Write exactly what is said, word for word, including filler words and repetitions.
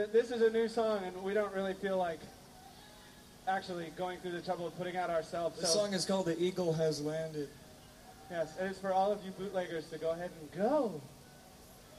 this is a new song, and we don't really feel like actually going through the trouble of putting out ourselves. The so, song is called "The Eagle Has Landed." Yes, it is for all of you bootleggers to go ahead and go.